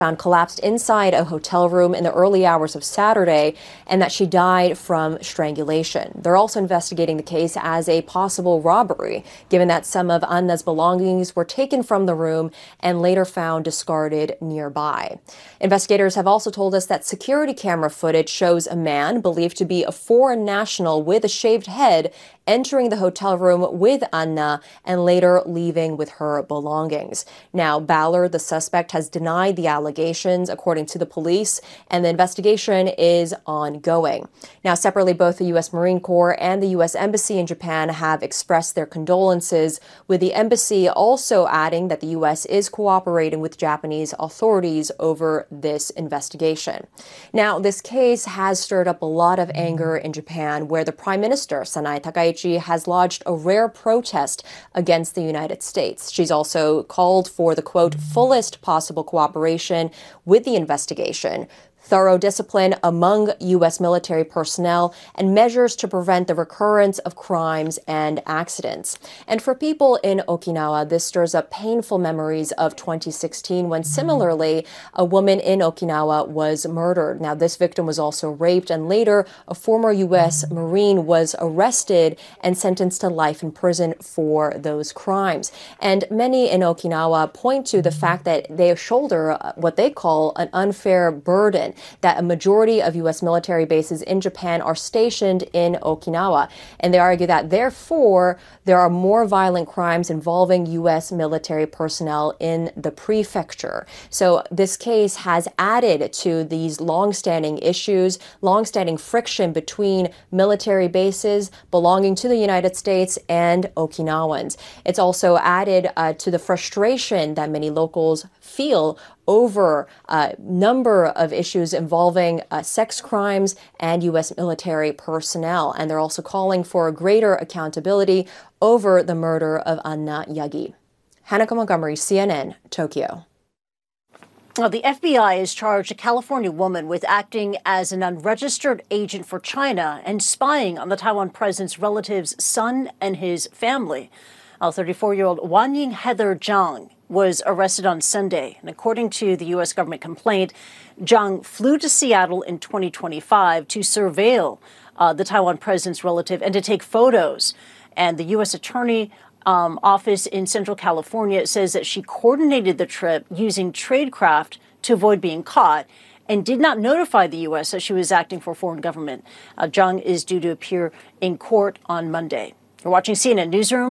found collapsed inside a hotel room in the early hours of Saturday, and that she died from strangulation. They're also investigating the case as a possible robbery, given that some of Anna's belongings were taken from the room and later found discarded nearby. Investigators have also told us that security camera footage shows a man believed to be a foreign national with a shaved head entering the hotel room with Anna and later leaving with her belongings. Now, Ballard, the suspect, has denied the allegations, according to the police, and the investigation is ongoing. Now, separately, both the U.S. Marine Corps and the U.S. Embassy in Japan have expressed their condolences, with the embassy also adding that the U.S. is cooperating with Japanese authorities over this investigation. Now, this case has stirred up a lot of anger in Japan, where the Prime Minister, Sanae Takaichi, has lodged a rare protest against the United States. She's also called for the, quote, fullest possible cooperation with the investigation, thorough discipline among U.S. military personnel, and measures to prevent the recurrence of crimes and accidents. And for people in Okinawa, this stirs up painful memories of 2016, when similarly, a woman in Okinawa was murdered. Now, this victim was also raped, and later, a former U.S. Marine was arrested and sentenced to life in prison for those crimes. And many in Okinawa point to the fact that they shoulder what they call an unfair burden, that a majority of U.S. military bases in Japan are stationed in Okinawa. And they argue that, therefore, there are more violent crimes involving U.S. military personnel in the prefecture. So this case has added to these longstanding issues, longstanding friction between military bases belonging to the United States and Okinawans. It's also added to the frustration that many locals feel over a number of issues involving sex crimes and U.S. military personnel. And they're also calling for greater accountability over the murder of Anna Yagi. Hanneke Montgomery, CNN, Tokyo. Well, the FBI has charged a California woman with acting as an unregistered agent for China and spying on the Taiwan president's relative's son and his family. 34-year-old Wanying Heather Zhang was arrested on Sunday. And according to the U.S. government complaint, Zhang flew to Seattle in 2025 to surveil the Taiwan president's relative and to take photos. And the U.S. Attorney office in Central California says that she coordinated the trip using tradecraft to avoid being caught and did not notify the U.S. that she was acting for a foreign government. Zhang is due to appear in court on Monday. You're watching CNN Newsroom.